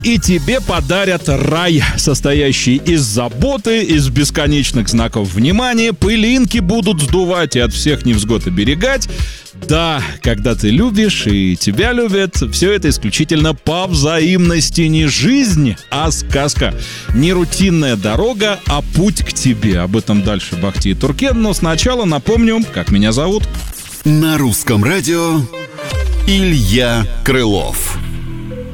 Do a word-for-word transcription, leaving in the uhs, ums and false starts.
И тебе подарят рай, состоящий из заботы, из бесконечных знаков внимания. Пылинки будут сдувать и от всех невзгод оберегать. Да, когда ты любишь и тебя любят, все это исключительно по взаимности. Не жизнь, а сказка. Не рутинная дорога, а путь к тебе. Об этом дальше Бахти и Туркен. Но сначала напомню, как меня зовут. На русском радио Илья Крылов.